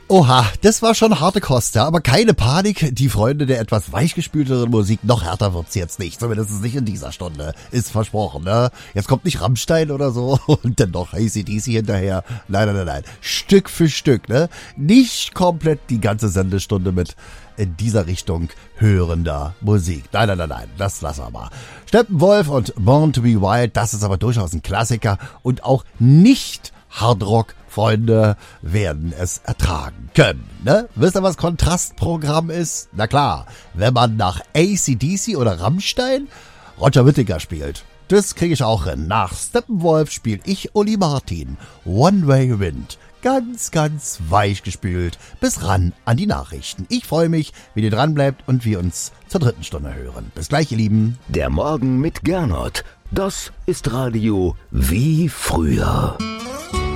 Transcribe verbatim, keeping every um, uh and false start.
Oha, das war schon harte Kost, ja, aber keine Panik, die Freunde der etwas weichgespülteren Musik, noch härter wird's jetzt nicht, zumindest nicht in dieser Stunde, ist versprochen, ne? Jetzt kommt nicht Rammstein oder so und dann noch A C D C hinterher, nein, nein, nein, nein, Stück für Stück, ne? Nicht komplett die ganze Sendestunde mit in dieser Richtung hörender Musik. Nein, nein, nein, nein, das lassen wir mal. Steppenwolf und Born to be Wild, das ist aber durchaus ein Klassiker und auch nicht Hardrock Freunde werden es ertragen können. Ne? Wisst ihr, was Kontrastprogramm ist? Na klar, wenn man nach A C D C oder Rammstein Roger Whittaker spielt. Das kriege ich auch hin. Nach Steppenwolf spiele ich Uli Martin. One Way Wind. Ganz, ganz weich gespült. Bis ran an die Nachrichten. Ich freue mich, wenn ihr dran bleibt und wir uns zur dritten Stunde hören. Bis gleich, ihr Lieben. Der Morgen mit Gernot. Das ist Radio wie früher.